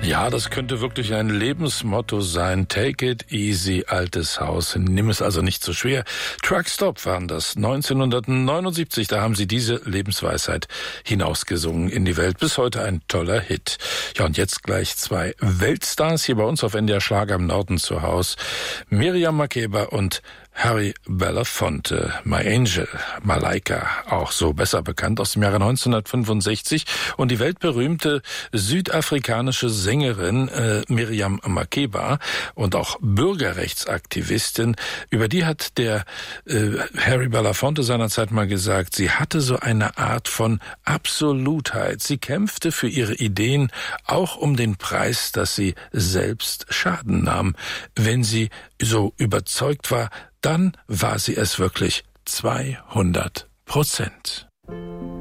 Ja, das könnte wirklich ein Lebensmotto sein. Take it easy, altes Haus. Nimm es also nicht so schwer. Truckstop waren das 1979. Da haben sie diese Lebensweisheit hinausgesungen in die Welt. Bis heute ein toller Hit. Ja, und jetzt gleich zwei Weltstars hier bei uns auf NDR Schlager im Norden zu Haus. Miriam Makeba und Harry Belafonte, My Angel, Malaika, auch so besser bekannt, aus dem Jahre 1965. Und die weltberühmte südafrikanische Sängerin Miriam Makeba und auch Bürgerrechtsaktivistin, über die hat der Harry Belafonte seinerzeit mal gesagt, sie hatte so eine Art von Absolutheit. Sie kämpfte für ihre Ideen, auch um den Preis, dass sie selbst Schaden nahm. Wenn sie so überzeugt war, dann war sie es wirklich 200%.